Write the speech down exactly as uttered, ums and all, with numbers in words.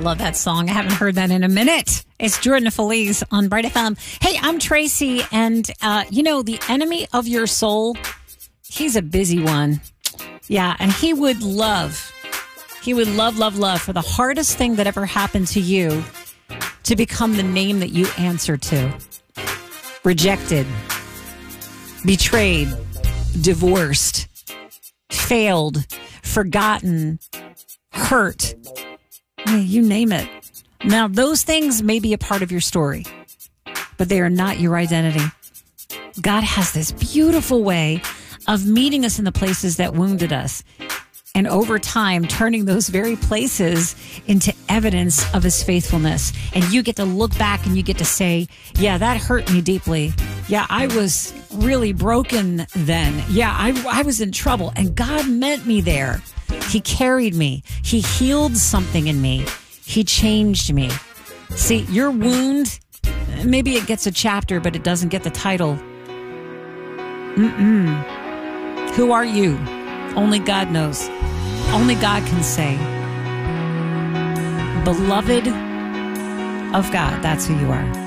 love that song. I haven't heard that in a minute. It's Jordan Feliz on Bright F M. Hey, I'm Tracy, and uh, you know, the enemy of your soul, he's a busy one. Yeah, and he would love, he would love, love, love for the hardest thing that ever happened to you to become the name that you answer to. Rejected, betrayed, divorced, failed, forgotten, hurt. I mean, you name it. Now, those things may be a part of your story, but they are not your identity. God has this beautiful way of meeting us in the places that wounded us, and over time turning those very places into evidence of his faithfulness. And you get to look back and you get to say, yeah, that hurt me deeply. Yeah, I was really broken then. Yeah, I, I was in trouble, and God met me there. He carried me. He healed something in me. He changed me. See, your wound, maybe it gets a chapter, but it doesn't get the title. Mm-mm. Who are you? Only God knows. Only God can say. Beloved of God, that's who you are.